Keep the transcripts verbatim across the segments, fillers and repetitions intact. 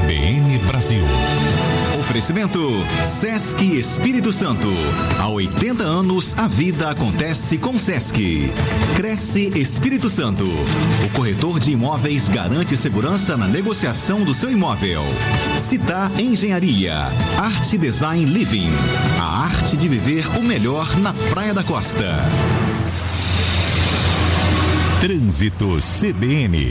B N Brasil. Oferecimento Sesc Espírito Santo. Há oitenta anos a vida acontece com Sesc. Cresce Espírito Santo. O corretor de imóveis garante segurança na negociação do seu imóvel. Citar Engenharia. Arte Design Living. A arte de viver o melhor na Praia da Costa. Trânsito C B N.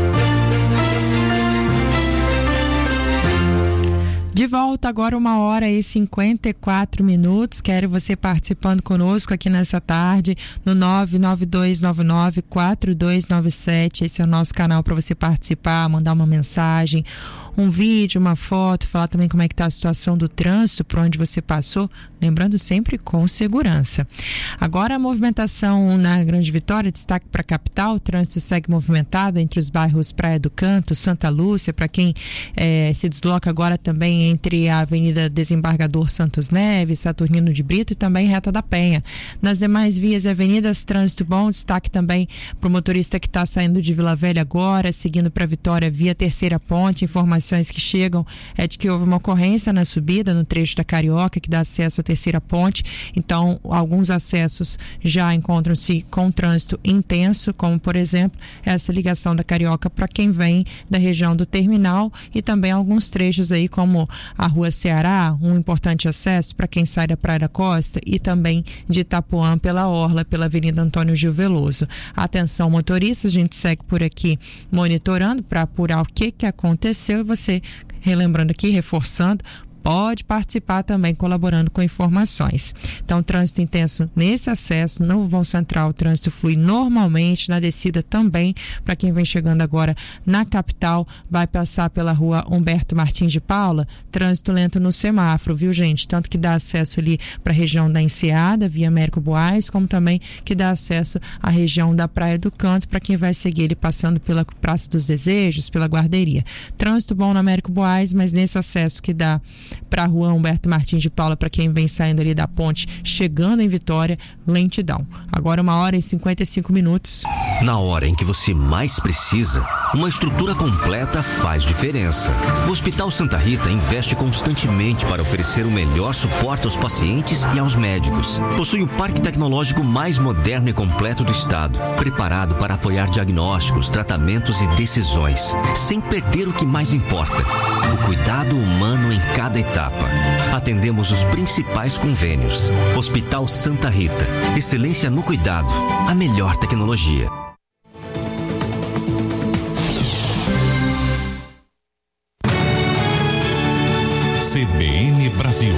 De volta agora, uma hora e cinquenta e quatro minutos. Quero você participando conosco aqui nessa tarde no nove nove dois nove nove quatro dois nove sete. Esse é o nosso canal para você participar, mandar uma mensagem, um vídeo, uma foto, falar também como é que está a situação do trânsito, por onde você passou, lembrando sempre com segurança. Agora a movimentação na Grande Vitória, destaque para a capital, o trânsito segue movimentado entre os bairros Praia do Canto, Santa Lúcia, para quem eh, se desloca agora também entre a Avenida Desembargador Santos Neves, Saturnino de Brito e também Reta da Penha. Nas demais vias e avenidas, trânsito bom, destaque também para o motorista que está saindo de Vila Velha agora, seguindo para Vitória via Terceira Ponte. Informações que chegam é de que houve uma ocorrência na subida, no trecho da Carioca, que dá acesso à Terceira Ponte. Então, alguns acessos já encontram-se com trânsito intenso, como, por exemplo, essa ligação da Carioca para quem vem da região do terminal, e também alguns trechos aí, como a Rua Ceará, um importante acesso para quem sai da Praia da Costa, e também de Itapuã pela Orla, pela Avenida Antônio Gil Veloso. Atenção, motoristas, a gente segue por aqui monitorando para apurar o que que aconteceu, e você, relembrando aqui, reforçando, pode participar também colaborando com informações. Então, trânsito intenso nesse acesso, no vão central, o trânsito flui normalmente, na descida também, para quem vem chegando agora na capital, vai passar pela Rua Humberto Martins de Paula, trânsito lento no semáforo, viu, gente? Tanto que dá acesso ali para a região da Enseada, via Américo Boaz, como também que dá acesso à região da Praia do Canto, para quem vai seguir ele passando pela Praça dos Desejos, pela Guarderia. Trânsito bom na Américo Boaz, mas nesse acesso que dá para a Rua Humberto Martins de Paula, para quem vem saindo ali da ponte, chegando em Vitória, lentidão. Agora uma hora e cinquenta e cinco minutos. Na hora em que você mais precisa, uma estrutura completa faz diferença. O Hospital Santa Rita investe constantemente para oferecer o melhor suporte aos pacientes e aos médicos. Possui o parque tecnológico mais moderno e completo do estado, preparado para apoiar diagnósticos, tratamentos e decisões, sem perder o que mais importa: o cuidado humano em cada etapa. Atendemos os principais convênios. Hospital Santa Rita. Excelência no cuidado. A melhor tecnologia. C B N Brasil.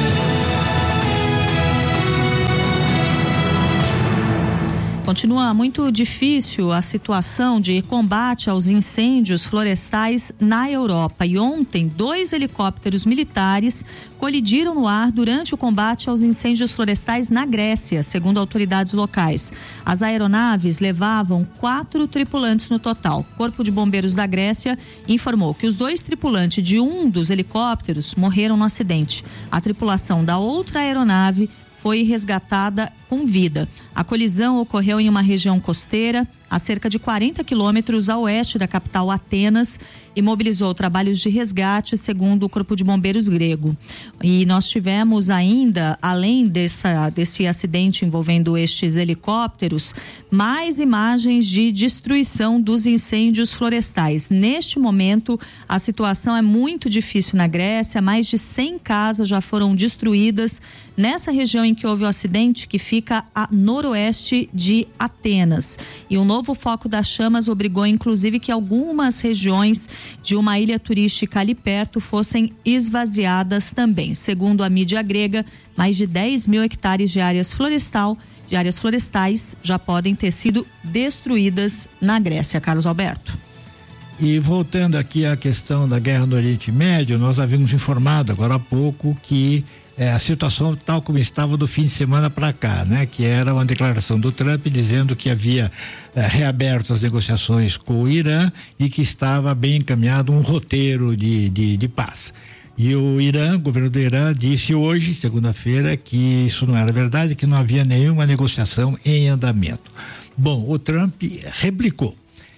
Continua muito difícil a situação de combate aos incêndios florestais na Europa. E ontem, dois helicópteros militares colidiram no ar durante o combate aos incêndios florestais na Grécia, segundo autoridades locais. As aeronaves levavam quatro tripulantes no total. O Corpo de Bombeiros da Grécia informou que os dois tripulantes de um dos helicópteros morreram no acidente. A tripulação da outra aeronave foi resgatada com vida. A colisão ocorreu em uma região costeira, a cerca de quarenta quilômetros a oeste da capital Atenas, e mobilizou trabalhos de resgate, segundo o Corpo de Bombeiros grego. E nós tivemos ainda, além dessa, desse acidente envolvendo estes helicópteros, mais imagens de destruição dos incêndios florestais. Neste momento, a situação é muito difícil na Grécia. Mais de cem casas já foram destruídas nessa região em que houve o acidente, que fica a noroeste de Atenas. E o novo foco das chamas obrigou, inclusive, que algumas regiões de uma ilha turística ali perto fossem esvaziadas também. Segundo a mídia grega, mais de dez mil hectares de áreas florestal, de áreas florestais já podem ter sido destruídas na Grécia. Carlos Alberto. E voltando aqui à questão da guerra no Oriente Médio, nós havíamos informado agora há pouco que É, a situação tal como estava do fim de semana para cá, né? Que era uma declaração do Trump dizendo que havia é, reaberto as negociações com o Irã e que estava bem encaminhado um roteiro de, de, de paz. E o Irã, o governo do Irã, disse hoje, segunda-feira, que isso não era verdade, que não havia nenhuma negociação em andamento. Bom, o Trump replicou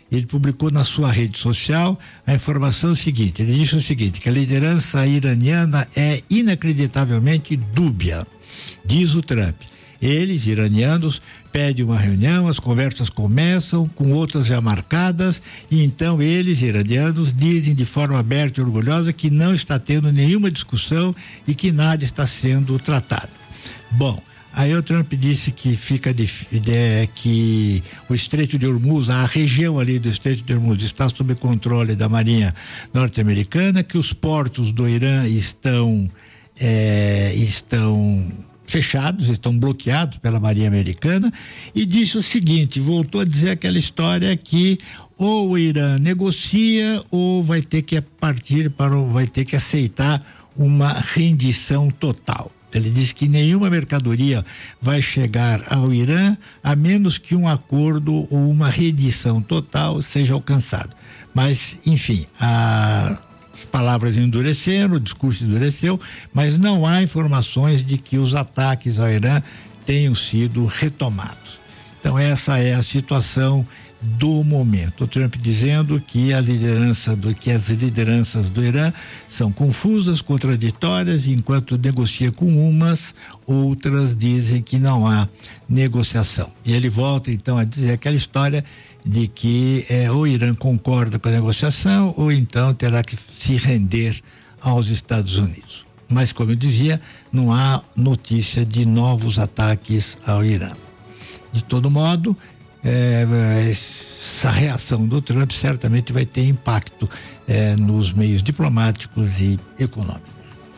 ele publicou na sua rede social a informação seguinte, ele disse o seguinte, que a liderança iraniana é inacreditavelmente dúbia, diz o Trump. Eles, iranianos, pedem uma reunião, as conversas começam com outras já marcadas e então eles, iranianos, dizem de forma aberta e orgulhosa que não está tendo nenhuma discussão e que nada está sendo tratado. Bom, aí o Trump disse que fica de, de, que o Estreito de Hormuz, a região ali do Estreito de Hormuz está sob controle da Marinha norte-americana, que os portos do Irã estão é, estão fechados, estão bloqueados pela Marinha Americana, e disse o seguinte, voltou a dizer aquela história que ou o Irã negocia ou vai ter que partir para vai ter que aceitar uma rendição total. Ele disse que nenhuma mercadoria vai chegar ao Irã a menos que um acordo ou uma rendição total seja alcançado. Mas, enfim, a As palavras endureceram, o discurso endureceu, mas não há informações de que os ataques ao Irã tenham sido retomados. Então essa é a situação do momento. O Trump dizendo que a liderança do que as lideranças do Irã são confusas, contraditórias, e enquanto negocia com umas, outras dizem que não há negociação. E ele volta então a dizer aquela história de que é, o Irã concorda com a negociação ou então terá que se render aos Estados Unidos. Mas, como eu dizia, não há notícia de novos ataques ao Irã. De todo modo, é, essa reação do Trump certamente vai ter impacto é, nos meios diplomáticos e econômicos.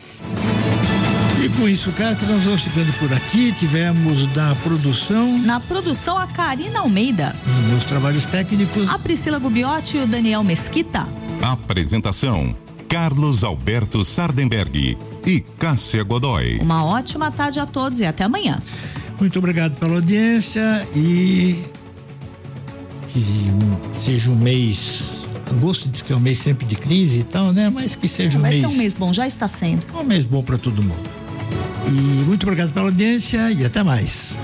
E com isso, Cássia, nós vamos ficando por aqui. Tivemos da produção. Na produção, a Karina Almeida. Nos trabalhos técnicos, a Priscila Gubiotti e o Daniel Mesquita. Apresentação: Carlos Alberto Sardenberg e Cássia Godoy. Uma ótima tarde a todos e até amanhã. Muito obrigado pela audiência e que seja um mês. Agosto diz que é um mês sempre de crise e tal, né? Mas que seja um Vai mês. Vai ser um mês bom, já está sendo. Um mês bom para todo mundo. E muito obrigado pela audiência e até mais.